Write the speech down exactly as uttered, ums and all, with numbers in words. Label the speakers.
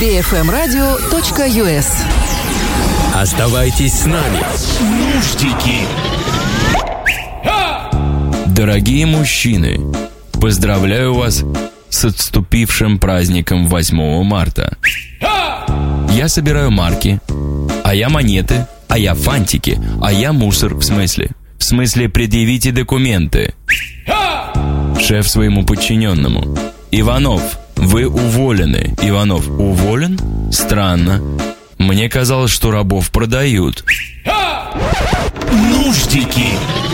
Speaker 1: би эф эм радио точка ю эс.
Speaker 2: Оставайтесь с нами. Нуждики.
Speaker 3: Дорогие мужчины, поздравляю вас с отступившим праздником восьмого марта. Я собираю марки, а я монеты, а я фантики, а я мусор, в смысле. В смысле, предъявите документы. Шеф своему подчиненному: Иванов, вы уволены. Иванов: уволен? Странно. Мне казалось, что рабов продают.
Speaker 2: Нуждики.